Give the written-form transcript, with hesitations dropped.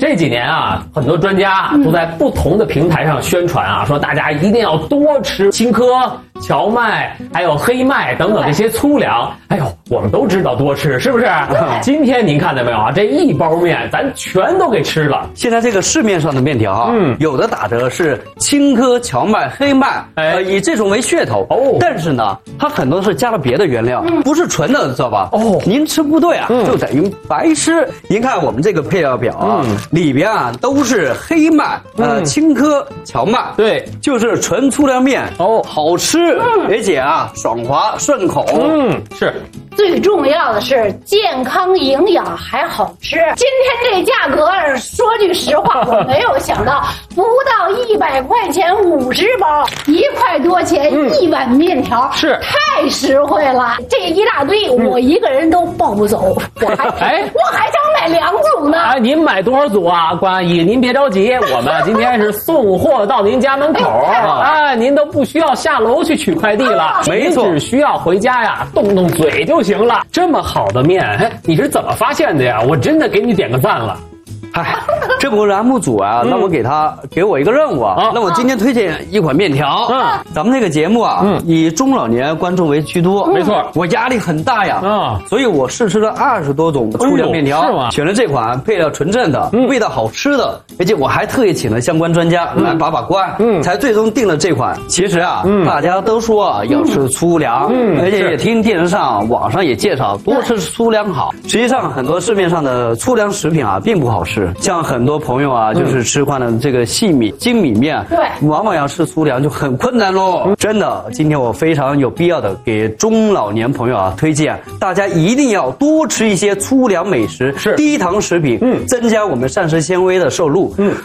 这几年啊，很多专家都在不同的平台上宣传啊，说大家一定要多吃青稞、荞麦，还有黑麦等等这些粗粮。哎呦，我们都知道多吃，是不是？今天您看到没有啊？这一包面咱全都给吃了。 现在这个市面上的面条啊，有的打折是青稞、荞麦、黑麦，以这种为噱头。但是呢，它很多是加了别的原料，不是纯的，知道吧？您吃不对啊，就等于白吃。您看我们这个配料表啊，里边啊都是黑麦、青稞、荞麦， 对， 就是纯粗粮面。好吃，而且啊爽滑顺口。 是。 最重要的是健康营养还好吃。今天这价格，说句实话，我没有想到，不到100块钱50包，1块多钱1碗面条， 是太实惠了。这一大堆，我一个人都抱不走，我还想买2组呢。 哎，您买多少组啊，关阿姨？您别着急，我们今天是送货到您家门口，哎，您都不需要下楼去取快递了， 没错， 只需要回家呀，动动嘴就行了。这么好的面，你是怎么发现的呀？我真的给你点个赞了。 这不栏目组啊，让我给我一个任务啊，让我今天推荐一款面条。咱们这个节目啊，以中老年观众为居多， 没错， 我压力很大呀，所以我试吃了20多种粗粮面条， 是吗？ 选了这款配料纯正的，味道好吃的，而且我还特意请了相关专家来把关，才最终定了这款。其实啊，大家都说啊要吃粗粮，而且也听电视上、网上也介绍多吃粗粮好。实际上，很多市面上的粗粮食品啊，并不好吃。像很多朋友啊，就是吃惯了这个细米、精米面， 对， 往往要吃粗粮就很困难喽。真的，今天我非常有必要的给中老年朋友啊推荐，大家一定要多吃一些粗粮美食， 是低糖食品，增加我们膳食纤维的摄入。